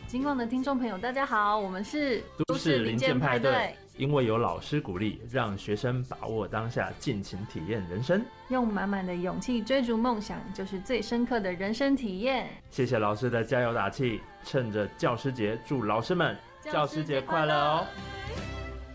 金广的听众朋友，大家好，我们是都市零件派对。因为有老师鼓励，让学生把握当下，尽情体验人生， 用满满的勇气追逐梦想，就是最深刻的人生体验。 谢谢老师的加油打气，趁着教师节，祝老师们教师节快乐哦！